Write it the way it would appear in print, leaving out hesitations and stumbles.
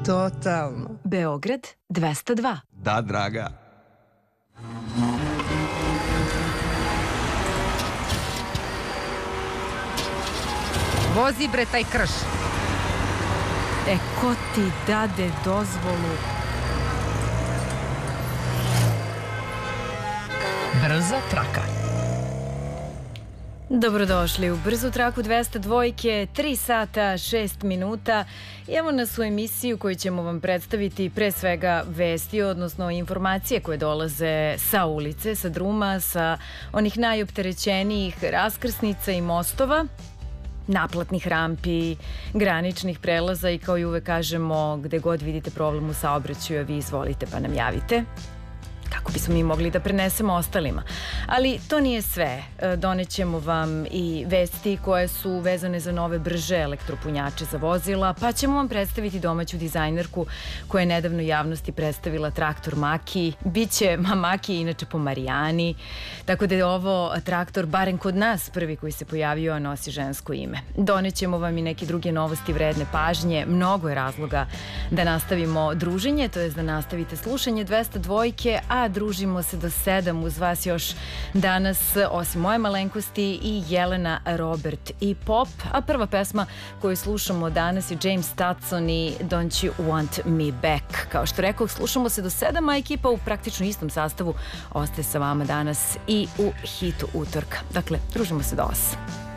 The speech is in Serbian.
Totalno. Beograd 202. Da, draga. Vozi bre taj krš. Ko ti dade dozvolu? Brza traka. Dobrodošli u Brzu traku 202, 3 sata, 6 minuta. Evo nas u emisiju koju ćemo vam predstaviti pre svega vesti, odnosno informacije koje dolaze sa ulice, sa druma, sa onih najopterećenijih raskrsnica i mostova, naplatnih rampi, graničnih prelaza i kao i uvek kažemo, gde god vidite problem u saobraćaju, vi izvolite pa nam javite, kako bismo mi mogli da prenesemo ostalima. Ali to nije sve. Donećemo vam i vesti koje su vezane za nove brže elektropunjače za vozila, pa ćemo vam predstaviti domaću dizajnerku koja je nedavno javnosti predstavila traktor Maki. Biće Maki inače po Marijani, tako da je ovo traktor, barem kod nas, prvi koji se pojavio, a nosi žensko ime. Donećemo vam i neke druge novosti vredne pažnje. Mnogo je razloga da nastavimo druženje, to je da nastavite slušanje 202, a družimo se do 7 uz vas još danas, osim moje malenkosti, i Jelena, Robert i Pop. A prva pesma koju slušamo danas je James Stutson i Don't You Want Me Back. Kao što rekao, slušamo se do 7, a ekipa u praktično istom sastavu ostaje sa vama danas i u hitu utorka. Dakle, družimo se do 8.